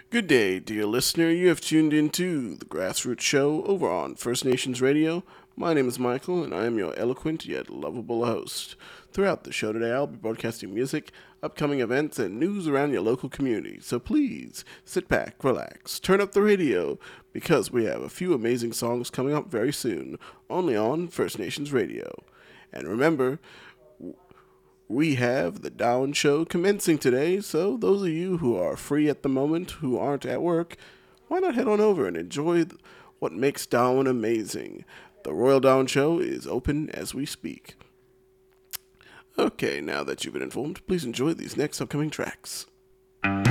Good day, dear listener. You have tuned into the Grassroots Show over on First Nations Radio. My name is Michael, and I am your eloquent yet lovable host. Throughout the show today, I'll be broadcasting music, upcoming events, and news around your local community. So please sit back, relax, turn up the radio, because we have a few amazing songs coming up very soon, only on First Nations Radio. And remember, we have the Down Show commencing today, so those of you who are free at the moment, who aren't at work, why not head on over and enjoy what makes Down amazing? The Royal Down Show is open as we speak. Okay, now that you've been informed, please enjoy these next upcoming tracks.